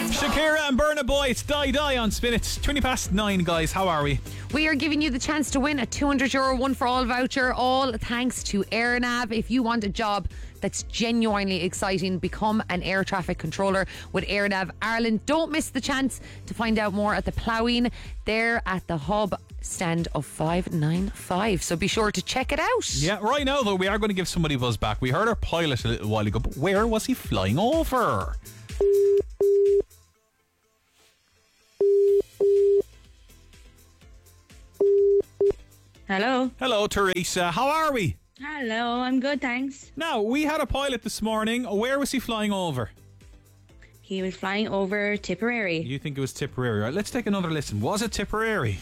Shakira and Burna Boy, it's Die Die on Spin. It's 9:20, guys. How are we? We are giving you the chance to win a €200 one for all voucher, all thanks to AirNav. If you want a job that's genuinely exciting, become an air traffic controller with AirNav Ireland. Don't miss the chance to find out more at the Ploughing. They're at the Hub stand of 595, so be sure to check it out. Yeah, right now though, we are going to give somebody a buzz back. We heard our pilot a little while ago, but where was he flying over? Hello. Hello, Teresa. How are we? Hello, I'm good, thanks. Now, we had a pilot this morning. Where was he flying over? He was flying over Tipperary. You think it was Tipperary, right? Let's take another listen. Was it Tipperary?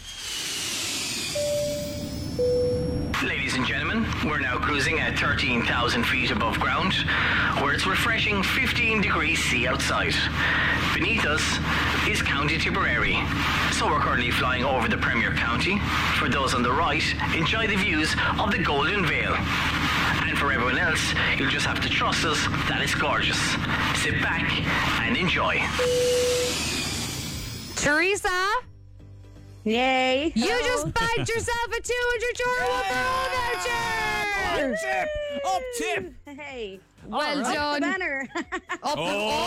Ladies and gentlemen, we're now cruising at 13,000 feet above ground, where it's refreshing 15 degrees C outside. Beneath us is County Tipperary, so we're currently flying over the Premier County. For those on the right, enjoy the views of the Golden Vale. And for everyone else, you'll just have to trust us that it's gorgeous. Sit back and enjoy. Teresa, Yay. you just bagged yourself a €200 one for all voucher. Up tip! Hey. Well right. done. Banner. Up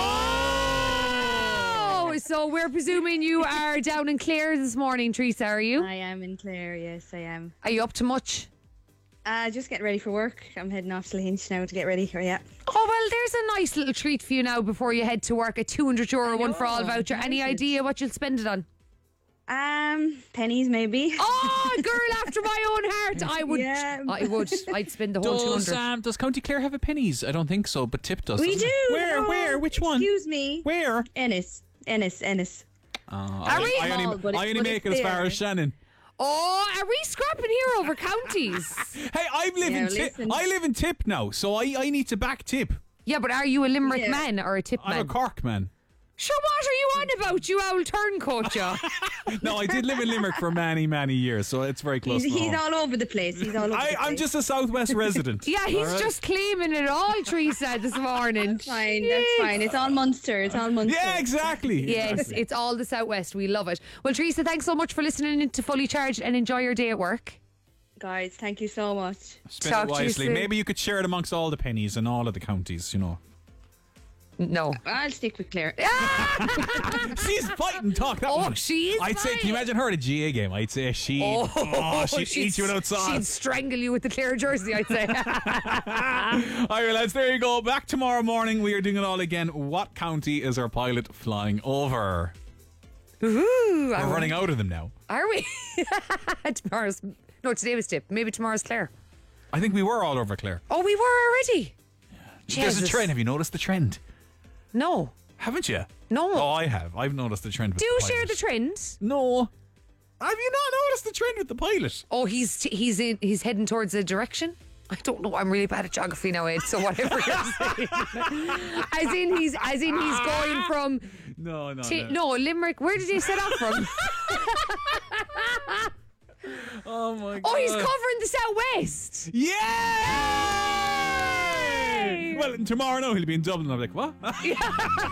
oh, so we're presuming you are down in Clare this morning, Teresa, are you? I am in Clare, yes, I am. Are you up to much? Just getting ready for work. I'm heading off to Lahinch now to get ready. Yeah. Oh, well, there's a nice little treat for you now before you head to work. A €200 one for all voucher. Any nice. idea what you'll spend it on? Pennies maybe. Oh, girl after my own heart. I would. Yeah. I'd spend the whole 200. Does County Clare have a pennies? I don't think so, but Tip does. We doesn't do. it? Where? Oh, Where? Which one? Excuse me. Where? Ennis. Are we? I Small, but only it's make it as far there. as Shannon. Oh, are we scrapping here over counties? Hey, I live in Tip. listen. I live in Tip now, so I need to back Tip. Yeah, but are you a Limerick Yeah. man or a Tip I'm man? a Cork man. Sure, what are you on about, you old turncoat, ya? No, I did live in Limerick for many years, so it's very close. He's to home. all over the place. He's all over the place. I'm just a Southwest resident. Yeah, he's All right? just claiming it all, Teresa, this morning. Fine, that's fine. It's all Munster. Yeah, exactly. Yes, Exactly. it's all the Southwest. We love it. Well, Teresa, thanks so much for listening in to Fully Charged and enjoy your day at work. Guys, thank you so much. Spend Talk it to you wisely. soon. Maybe you could share it amongst all the pennies and all of the counties, you know. No. I'll stick with Claire. She's fighting talk. That Oh, one. she is I'd say, can you imagine her at a GA game? I'd say she'd eat you without sauce. She'd strangle you with the Clare jersey, I'd say. All right, lads, there you go. Back tomorrow morning. We are doing it all again. What county is our pilot flying over? Ooh, We're running out of them now. Are we? Today was Tip. Maybe tomorrow's Clare. I think we were all over Clare. Oh, we were already. There's a Jesus. trend. Have you noticed the trend? No. Haven't you? No. Oh, I have. I've noticed the trend with Do the share pilot. the trend. No. Have you not noticed the trend with the pilot? Oh, he's heading towards a direction. I don't know. I'm really bad at geography now, Ed. So whatever you're saying, as in he's going from No. no Limerick. Where did he set off from? Oh my god. Oh, he's covering the southwest. Yeah! Well, tomorrow, no, he'll be in Dublin. I'm like, what?